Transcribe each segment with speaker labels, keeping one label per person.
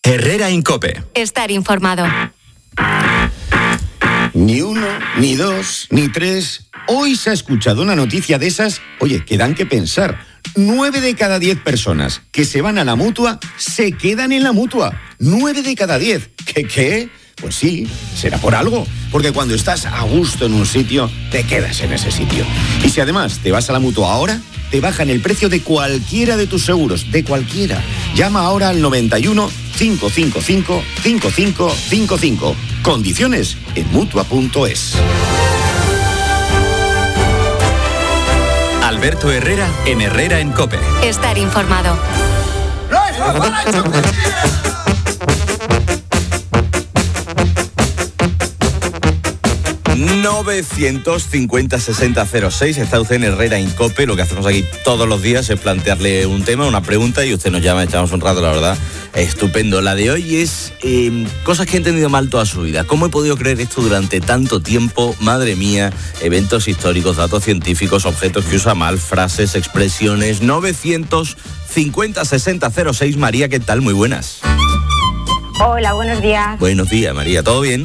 Speaker 1: Herrera Incope.
Speaker 2: Estar informado.
Speaker 3: Ni uno, ni dos, ni tres. Hoy se ha escuchado una noticia de esas, oye, que dan que pensar. 9 de cada 10 personas que se van a la Mutua se quedan en la Mutua. 9 de cada 10. ¿Qué? Pues sí, será por algo. Porque cuando estás a gusto en un sitio, te quedas en ese sitio. Y si además te vas a la Mutua ahora, te bajan el precio de cualquiera de tus seguros, de cualquiera. Llama ahora al 91 555 5555. Condiciones en Mutua.es.
Speaker 1: Alberto Herrera en Herrera en Cope.
Speaker 2: Estar informado.
Speaker 4: 950-6006. Está usted en Herrera Incope. Lo que hacemos aquí todos los días es plantearle un tema, una pregunta, y usted nos llama, echamos un rato, la verdad. Estupendo. La de hoy es cosas que he entendido mal toda su vida. ¿Cómo he podido creer esto durante tanto tiempo? Madre mía, eventos históricos, datos científicos, objetos que usa mal, frases, expresiones. 950-6006. María, ¿qué tal? Muy buenas.
Speaker 5: Hola, buenos días.
Speaker 4: Buenos días, María. ¿Todo bien?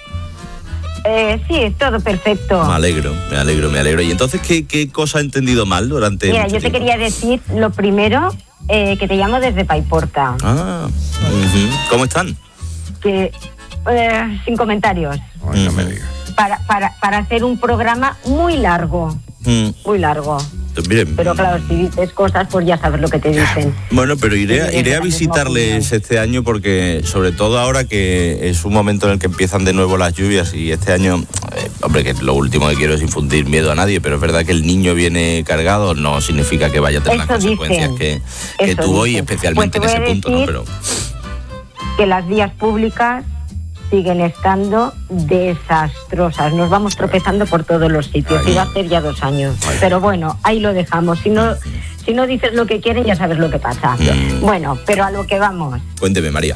Speaker 5: Sí, todo perfecto.
Speaker 4: Me alegro. Y entonces, ¿qué cosa he entendido mal durante
Speaker 5: Mira,
Speaker 4: mucho
Speaker 5: yo te
Speaker 4: tiempo?
Speaker 5: quería decir, lo primero, que te llamo desde Paiporta.
Speaker 4: ¿Cómo están?
Speaker 5: Que, sin comentarios.
Speaker 6: Ay, no me digas.
Speaker 5: Para hacer un programa muy largo. Muy largo.
Speaker 4: Miren,
Speaker 5: Pero claro, si dices cosas, pues ya sabes lo que te dicen.
Speaker 4: bueno, pero iré a visitarles este año, porque sobre todo ahora que es un momento en el que empiezan de nuevo las lluvias, y este año, hombre, que lo último que quiero es infundir miedo a nadie, pero es verdad que el niño viene cargado, no significa que vaya a tener las consecuencias que tuvo, y especialmente
Speaker 5: pues
Speaker 4: en ese punto, ¿no? Pero
Speaker 5: que las vías públicas siguen estando desastrosas. Nos vamos tropezando por todos los sitios. Y va a hacer ya 2 años. Pero bueno, ahí lo dejamos. Si no dices lo que quieren, ya sabes lo que pasa. Bueno, pero a lo que vamos.
Speaker 4: Cuénteme, María.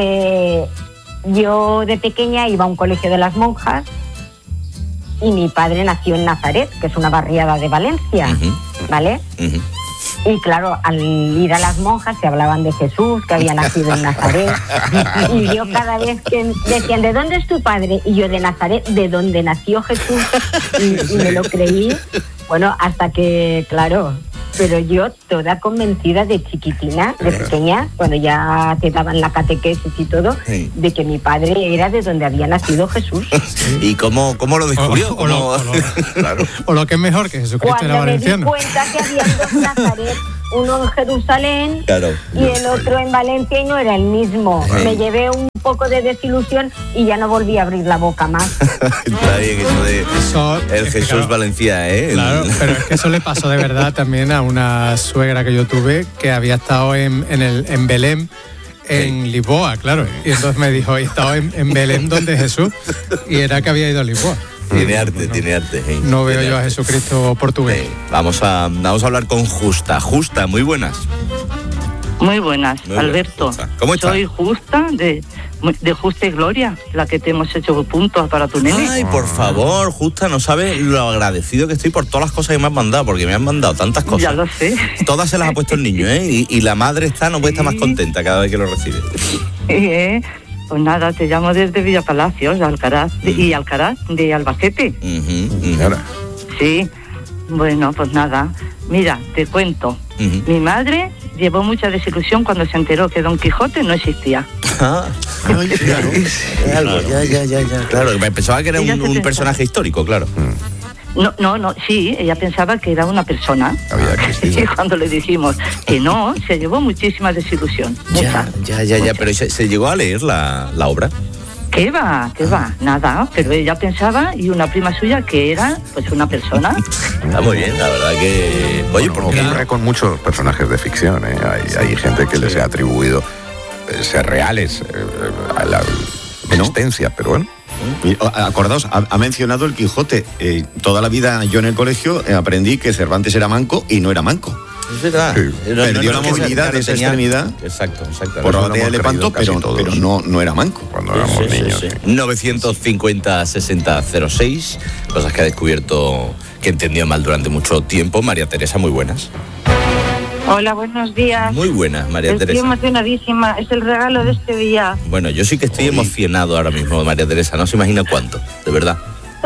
Speaker 5: Yo de pequeña iba a un colegio de las monjas y mi padre nació en Nazaret, que es una barriada de Valencia, ¿vale? Y claro, al ir a las monjas se hablaban de Jesús, que había nacido en Nazaret. Y yo cada vez que decían, ¿de dónde es tu padre? Y yo, de Nazaret, de donde nació Jesús. Y me lo creí. Bueno, hasta que, claro, pero yo toda convencida de chiquitina, de pequeña, cuando ya te daban la catequesis y todo, de que mi padre era de donde había nacido Jesús.
Speaker 4: ¿Y cómo lo descubrió?
Speaker 7: O lo que es mejor, que Jesucristo era valenciano.
Speaker 5: Cuando me di cuenta que había 2 Nazaret, uno en Jerusalén y el otro en Valencia, y no era el mismo. Me llevé un poco de desilusión y ya no volví a abrir la boca más.
Speaker 4: Está bien eso de el Jesús, claro, Valencia, ¿eh?
Speaker 7: Claro, pero es que eso le pasó de verdad también a una suegra que yo tuve, que había estado en Belén, en Lisboa, claro. Y entonces me dijo, he estado en Belén donde Jesús, y era que había ido a Lisboa.
Speaker 4: Tiene arte.
Speaker 7: No veo yo a Jesucristo portugués.
Speaker 4: Vamos a hablar con Justa. Justa, muy buenas.
Speaker 8: Muy buenas, Alberto.
Speaker 4: ¿Cómo estás?
Speaker 8: Soy Justa, de Justa y Gloria, la que te hemos hecho puntos para tu nene.
Speaker 4: Ay, por favor, Justa, no sabes lo agradecido que estoy por todas las cosas que me has mandado, porque me han mandado tantas cosas.
Speaker 8: Ya lo sé.
Speaker 4: Todas se las ha puesto el niño, ¿eh? Y la madre no puede estar más contenta cada vez que lo recibe.
Speaker 8: Pues nada, te llamo desde Villa Palacios, de Alcaraz, y Alcaraz, de Albacete. Sí, bueno, pues nada. Mira, te cuento. Mi madre llevó mucha desilusión cuando se enteró que Don Quijote no existía.
Speaker 4: Claro, pensaba que era un personaje histórico, claro.
Speaker 8: No, sí, ella pensaba que era una persona. Y cuando le dijimos que no, se llevó muchísima desilusión.
Speaker 4: Ya, pero ¿se llegó a leer la obra?
Speaker 8: ¿Qué va? Nada, pero ella pensaba, y una prima suya, que era pues una persona.
Speaker 4: Está muy bien, la verdad que... Oye, porque
Speaker 6: ocurre con muchos personajes de ficción, ¿eh? Hay gente que les ha atribuido ser reales a la existencia, pero bueno.
Speaker 3: Y, acordaos, ha mencionado el Quijote. Toda la vida yo en el colegio aprendí que Cervantes era manco y no era manco.
Speaker 4: Es verdad.
Speaker 3: Sí. Perdió la movilidad de esa extremidad.
Speaker 4: Exacto.
Speaker 3: Por la batalla de Lepanto, pero no era manco
Speaker 6: cuando éramos niños.
Speaker 4: 950-6006, cosas que ha descubierto, que entendió mal durante mucho tiempo. María Teresa, muy buenas.
Speaker 9: Hola, buenos días.
Speaker 4: Muy buenas, María Teresa.
Speaker 9: Estoy emocionadísima, es el regalo de este día.
Speaker 4: Bueno, yo sí que estoy emocionado ahora mismo, María Teresa, no se imagina cuánto, de verdad.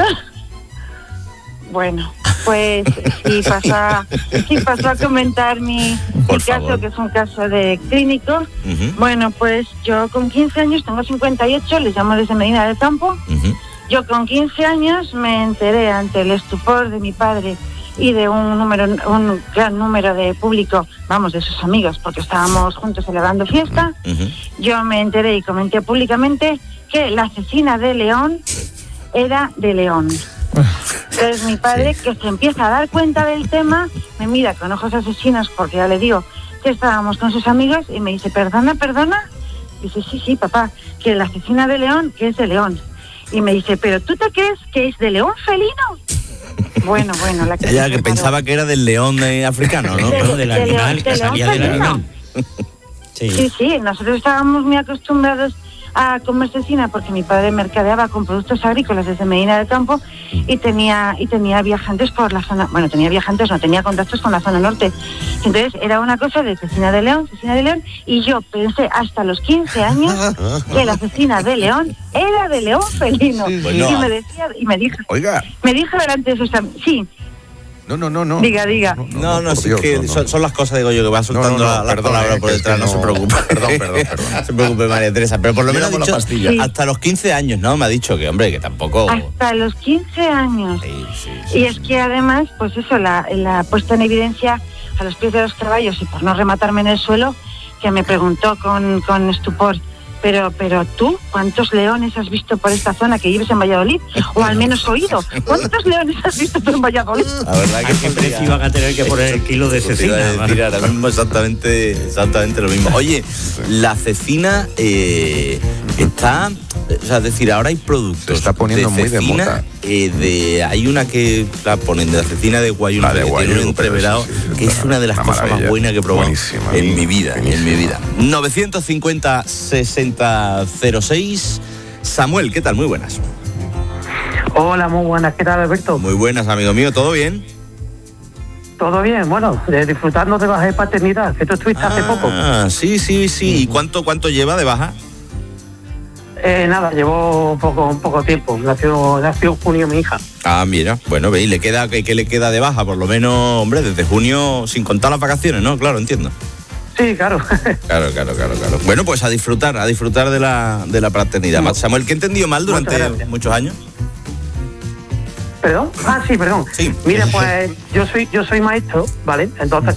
Speaker 9: Bueno, pues sí pasó a comentar mi caso, que es un caso de clínico. Bueno, pues yo con 15 años, tengo 58, les llamo desde Medina del Campo. Yo con 15 años me enteré ante el estupor de mi padre y de un gran número de público, vamos, de sus amigos, porque estábamos juntos celebrando fiesta. Yo me enteré y comenté públicamente que la asesina de León era de León. Entonces mi padre, que se empieza a dar cuenta del tema, me mira con ojos asesinos, porque ya le digo que estábamos con sus amigos, y me dice, ¿perdona? Dice, sí, papá, que la asesina de León, que es de León. Y me dice, ¿pero tú te crees que es de león felino? Bueno, la que...
Speaker 4: Ella que pensaba que era del león africano, ¿no?
Speaker 10: Del animal, que salía del animal.
Speaker 9: Sí, nosotros estábamos muy acostumbrados a comer cecina porque mi padre mercadeaba con productos agrícolas desde Medina del Campo y tenía viajantes por la zona, bueno, tenía contactos con la zona norte. Entonces era una cosa de cecina de león, y yo pensé hasta los 15 años que la cecina de león era de león felino. Bueno. Y me dijo,
Speaker 6: oiga,
Speaker 9: me dijo delante de sus amigos, sí.
Speaker 6: No.
Speaker 9: Diga.
Speaker 4: No, sí que son las cosas, digo yo, que va soltando la palabra por detrás, no se preocupe. Perdón. No se preocupe, María Teresa, pero por lo menos ha dicho hasta los 15 años, ¿no? Me ha dicho que, hombre, que tampoco...
Speaker 9: Hasta los 15 años. Sí, y es que además, pues eso, la puesta en evidencia a los pies de los caballos, y por no rematarme en el suelo, que me preguntó con estupor, pero tú, ¿cuántos leones has visto por esta zona que vives en Valladolid? O al menos oído. ¿Cuántos leones has visto tú en Valladolid?
Speaker 4: La verdad que
Speaker 10: ¿qué precio iban a tener que poner el kilo de cecina?
Speaker 4: Ahora mismo exactamente lo mismo. Oye, la cecina está... O sea, es decir, ahora hay productos. Se
Speaker 6: está poniendo muy de moda.
Speaker 4: Hay una que la ponen de la cecina de guayú, que tiene un entreverado, que es una de las cosas más buenas que he probado en mi vida. 950-6006. Samuel, ¿qué tal? Muy buenas.
Speaker 11: Hola, muy buenas. ¿Qué tal, Alberto?
Speaker 4: Muy buenas, amigo mío. ¿Todo bien?
Speaker 11: Todo bien, bueno, disfrutando de baja de paternidad, que tú estuviste hace poco.
Speaker 4: Sí. ¿Y cuánto lleva de baja?
Speaker 11: Nada, llevo poco tiempo. Nació en junio mi hija.
Speaker 4: Ah, mira, bueno, ¿y qué le queda de baja? Por lo menos, hombre, desde junio, sin contar las vacaciones, ¿no? Claro, entiendo.
Speaker 11: Sí, claro.
Speaker 4: Claro. Bueno, pues a disfrutar de la paternidad. No. Samuel, ¿qué he entendido mal durante muchos años?
Speaker 11: ¿Perdón? Sí, perdón. Sí. Mira, pues yo soy maestro, ¿vale? Entonces,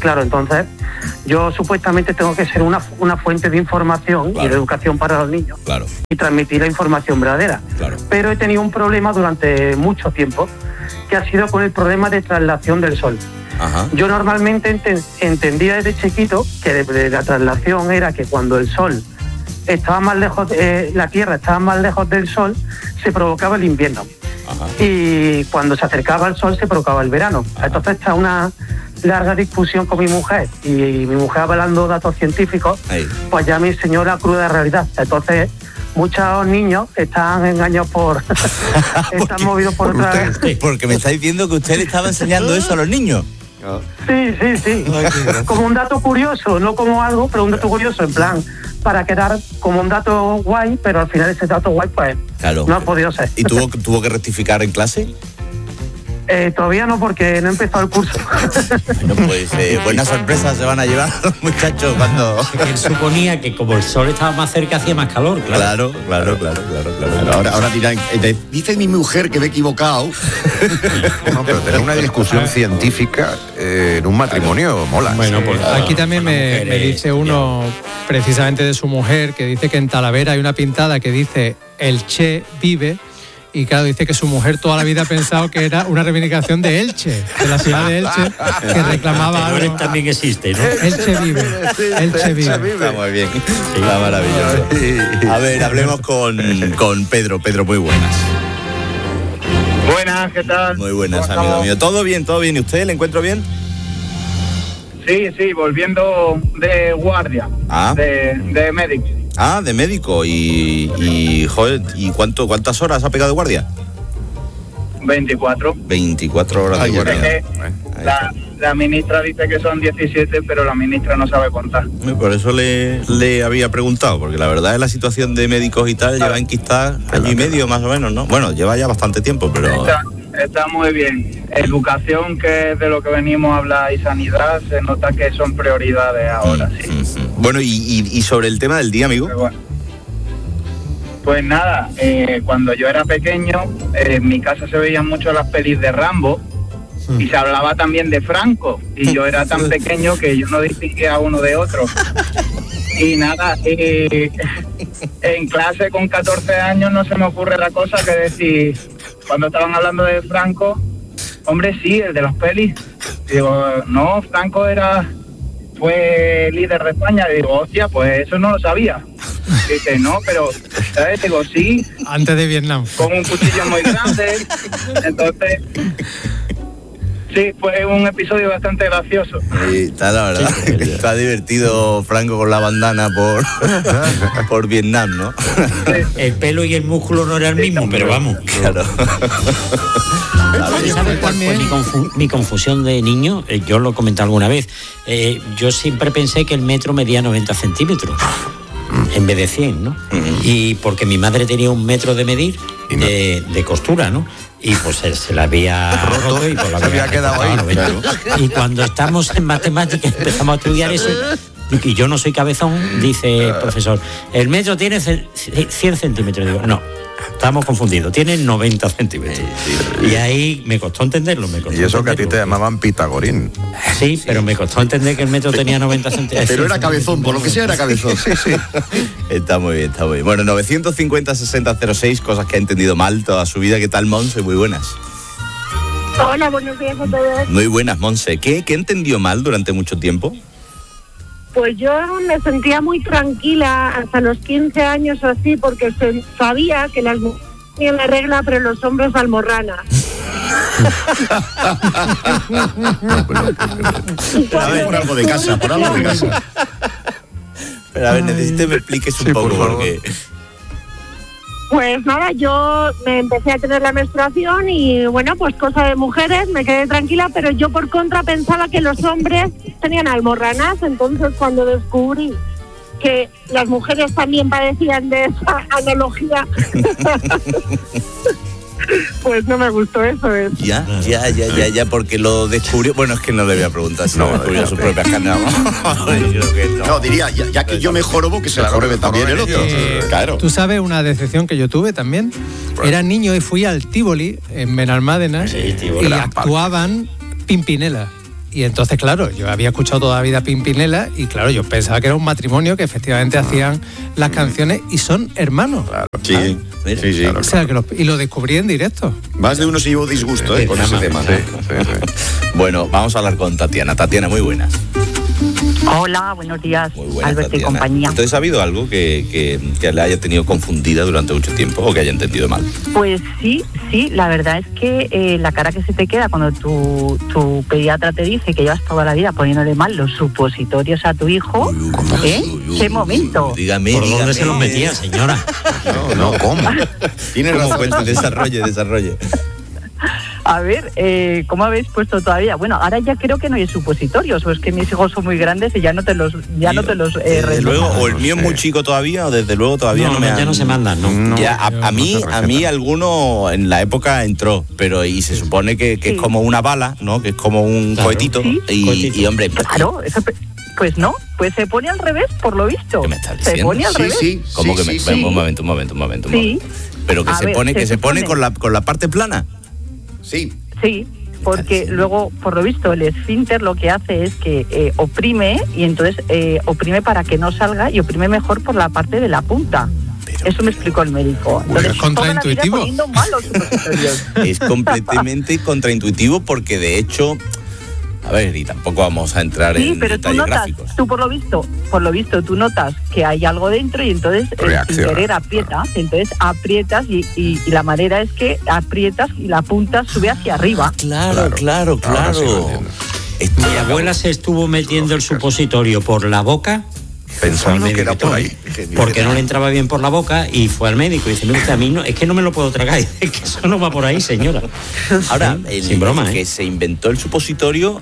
Speaker 11: yo supuestamente tengo que ser una fuente de información y de educación para los niños. Claro. Y transmitir la información verdadera. Claro. Pero he tenido un problema durante mucho tiempo, que ha sido con el problema de traslación del sol. Ajá. Yo normalmente entendía desde chiquito que la traslación era que cuando el sol estaba más lejos, la Tierra estaba más lejos del sol, se provocaba el invierno. Ajá. Y cuando se acercaba al sol se provocaba el verano. Ajá. Entonces está una larga discusión con mi mujer, y mi mujer, avalando datos científicos, pues ya me enseñó la cruda realidad. Entonces muchos niños están engañados están movidos por otra...
Speaker 4: Porque me está diciendo que usted le estaba enseñando eso a los niños.
Speaker 11: Sí. Como un dato curioso, no como algo, pero un dato curioso, en plan, para quedar como un dato guay, pero al final ese dato guay, pues, no ha podido ser.
Speaker 4: ¿Y tuvo que rectificar en clase?
Speaker 11: Todavía no, porque no he empezado el curso.
Speaker 4: Bueno, pues buenas sorpresas se van a llevar los muchachos cuando...
Speaker 10: Él suponía que como el sol estaba más cerca hacía más calor,
Speaker 4: claro.
Speaker 3: Ahora dirán, dice mi mujer que me he equivocado.
Speaker 6: No, pero tener una discusión científica en un matrimonio mola.
Speaker 7: Bueno, pues aquí también me dice uno precisamente de su mujer, que dice que en Talavera hay una pintada que dice el Che vive. Y claro, dice que su mujer toda la vida ha pensado que era una reivindicación de Elche, de la ciudad de Elche, que reclamaba algo.
Speaker 10: También existe, ¿no?
Speaker 7: Elche vive.
Speaker 4: Está muy bien, está maravilloso. A ver, hablemos con Pedro. Pedro, muy buenas.
Speaker 12: Buenas, ¿qué tal?
Speaker 4: Muy buenas, amigo mío. ¿Todo bien? ¿Y usted? ¿Le encuentro bien?
Speaker 12: Sí, volviendo de guardia, de médico.
Speaker 4: De médico. Y ¿cuántas horas ha pegado de guardia?
Speaker 12: 24.
Speaker 4: 24 horas de guardia.
Speaker 12: La ministra dice que son 17, pero la ministra no sabe contar.
Speaker 4: Por eso le había preguntado, porque la verdad es la situación de médicos y tal, lleva enquistada año y medio más o menos, ¿no? Bueno, lleva ya bastante tiempo, pero...
Speaker 12: Está muy bien. Educación, que es de lo que venimos a hablar, y sanidad, se nota que son prioridades ahora, sí.
Speaker 4: Bueno, y sobre el tema del día, amigo.
Speaker 12: Pues nada, cuando yo era pequeño, en mi casa se veían mucho las pelis de Rambo, y se hablaba también de Franco, y yo era tan pequeño que yo no distinguía uno de otro. Y nada, en clase con 14 años no se me ocurre la cosa que decir, cuando estaban hablando de Franco, hombre, sí, el de las pelis. Digo, no, Franco fue líder de España. Digo, hostia, pues eso no lo sabía. Dice, no, pero, ¿sabes? Digo, sí.
Speaker 7: Antes de Vietnam.
Speaker 12: Con un cuchillo muy grande. Entonces... Sí, fue un episodio bastante gracioso.
Speaker 4: Sí, está la verdad. Está divertido Franco con la bandana por Vietnam, ¿no?
Speaker 10: El pelo y el músculo no era el mismo, pero vamos.
Speaker 4: Claro.
Speaker 10: ¿Sabes cuál fue mi confusión de niño? Yo lo comenté alguna vez. Yo siempre pensé que el metro medía 90 centímetros. En vez de 100, ¿no? Y porque mi madre tenía un metro de medir de costura, ¿no? Y pues se la había roto y pues la había quedado ahí. Claro. Y cuando estamos en matemáticas empezamos a estudiar eso, y yo no soy cabezón, dice el profesor, el metro tiene 100 centímetros. Digo, no, estamos confundidos, tiene 90 centímetros. Sí. Y ahí me costó entenderlo.
Speaker 6: Y eso que a ti te llamaban Pitagorín.
Speaker 10: Sí, pero me costó entender que el metro tenía 90 centímetros.
Speaker 3: Pero era cabezón, por lo que sea era cabezón. Sí.
Speaker 4: Está muy bien, está muy bien. Bueno, 950-6006, cosas que ha entendido mal toda su vida. ¿Qué tal, Monse? Muy buenas.
Speaker 9: Hola, buenos días a todos.
Speaker 4: Muy buenas, Monse. ¿Qué entendió mal durante mucho tiempo?
Speaker 9: Pues yo me sentía muy tranquila hasta los 15 años o así, porque sabía que las mujeres tenían la regla, pero los hombres almorranas.
Speaker 3: Por algo de casa.
Speaker 4: Pero a ver, necesito que me expliques un poco, porque...
Speaker 9: Pues nada, yo me empecé a tener la menstruación y bueno, pues cosa de mujeres, me quedé tranquila, pero yo por contra pensaba que los hombres tenían almorranas. Entonces cuando descubrí que las mujeres también padecían de esa analogía, pues no me gustó eso.
Speaker 4: Ya, porque lo descubrió. Bueno, es que no le voy a preguntar si lo descubrió sus propias carnes.
Speaker 3: No, diría, ya que yo me jorobo, que se la jorobe también el otro. Claro.
Speaker 7: Tú sabes una decepción que yo tuve también. Era niño y fui al Tívoli, en Benalmádena, y actuaban Pimpinela. Y entonces, claro, yo había escuchado toda la vida Pimpinela y, claro, yo pensaba que era un matrimonio que efectivamente hacían las canciones y son hermanos.
Speaker 3: Claro. Sí.
Speaker 7: Claro. O sea, y lo descubrí en directo.
Speaker 3: Más de uno se llevó disgusto con ese tema.
Speaker 6: Sí.
Speaker 4: Bueno, vamos a hablar con Tatiana. Tatiana, muy buenas.
Speaker 8: Hola, buenos días,
Speaker 4: muy buenas,
Speaker 8: Alberto
Speaker 4: Tatiana.
Speaker 8: y compañía.
Speaker 4: ¿Entonces ha habido algo que le haya tenido confundida durante mucho tiempo o que haya entendido mal?
Speaker 8: Pues sí, la verdad es que la cara que se te queda cuando tu pediatra te dice que llevas toda la vida poniéndole mal los supositorios a tu hijo, ¿qué momento?
Speaker 10: Dígame. ¿Dónde se los metía, señora?
Speaker 6: No, ¿cómo?
Speaker 4: Tienes razón, desarrolle.
Speaker 8: A ver, ¿cómo habéis puesto todavía? Bueno, ahora ya creo que no hay supositorios, o es que mis hijos son muy grandes y ya no te los
Speaker 4: desde luego, o el mío es muy chico todavía, o desde luego todavía no me han...
Speaker 10: Ya no se mandan, ¿no?
Speaker 4: Ya, a mí alguno en la época entró, pero y se supone que es como una bala, ¿no? Que es como un cohetito, y hombre...
Speaker 8: Claro, eso... Pues no, pues se pone al revés, por lo visto.
Speaker 4: ¿Qué me estás diciendo?
Speaker 8: Se pone al revés.
Speaker 4: ¿Cómo que me... Un momento.
Speaker 8: Sí.
Speaker 4: Pero que se pone con la parte plana.
Speaker 3: Sí,
Speaker 8: porque luego, por lo visto, el esfínter lo que hace es que oprime, y entonces oprime para que no salga y oprime mejor por la parte de la punta. Eso me explicó el médico. Entonces,
Speaker 7: es contraintuitivo.
Speaker 4: Es completamente contraintuitivo porque, de hecho... A ver, y tampoco vamos a entrar en detalles gráficos.
Speaker 8: Tú por lo visto, tú notas que hay algo dentro y entonces sin querer aprietas. Entonces aprietas y la manera es que aprietas y la punta sube hacia arriba.
Speaker 10: Claro. Mi abuela se estuvo metiendo el supositorio por la boca
Speaker 6: pensando que era por ahí.
Speaker 10: Porque no le entraba bien por la boca y fue al médico y dice, mire usted, a mí no, es que no me lo puedo tragar. Es que eso no va por ahí, señora.
Speaker 4: Ahora,
Speaker 10: sin broma,
Speaker 4: que se inventó el supositorio...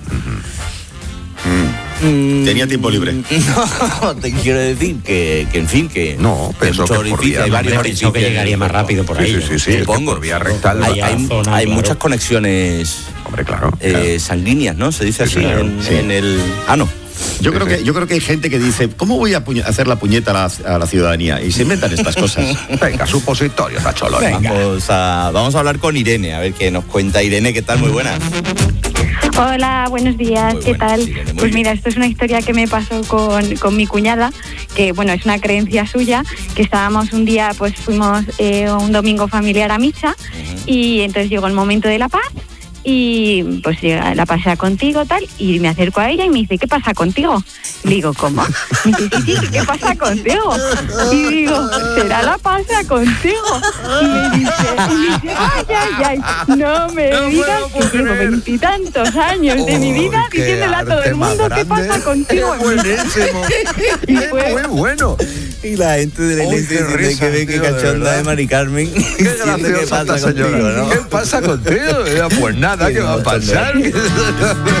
Speaker 3: Tenía tiempo libre.
Speaker 4: No, te quiero decir que en fin, que...
Speaker 6: No, pensó que por vía,
Speaker 4: hay varios
Speaker 10: orificios que llegaría más rápido por ahí.
Speaker 6: Sí, supongo. Por vía rectal.
Speaker 4: Hay muchas conexiones...
Speaker 6: Hombre, claro.
Speaker 4: Sanguíneas, ¿no? Se dice así en el ano.
Speaker 3: Yo creo que hay gente que dice, ¿cómo voy a hacer la puñeta a la ciudadanía? Y se inventan estas cosas.
Speaker 6: Venga, supositorios, a cholo.
Speaker 4: Vamos a hablar con Irene, a ver qué nos cuenta. Irene, ¿qué tal? Muy buenas.
Speaker 13: Hola, buenos días, ¿qué tal?
Speaker 4: Irene,
Speaker 13: pues mira, esto es una historia que me pasó con mi cuñada, que bueno, es una creencia suya, que estábamos un día, pues fuimos un domingo familiar a misa, y entonces llegó el momento de la paz, y pues la pasea contigo tal, y me acerco a ella y me dice, ¿qué pasa contigo? Le digo, ¿cómo? Me dice, sí, ¿qué pasa contigo? Y digo, ¿será la pasea contigo? Y me dice, ay, no me digas que llevo 20 y tantos años de mi vida diciéndole a todo el mundo qué pasa contigo.
Speaker 6: Buenísimo.
Speaker 13: Y fue
Speaker 6: muy bueno.
Speaker 4: Y la gente de la iglesia tiene que ver que cachonda de Mari Carmen.
Speaker 6: Qué graciosa esta señora, ¿no? ¿Qué pasa contigo? Pues nada, ¿qué va a pasar?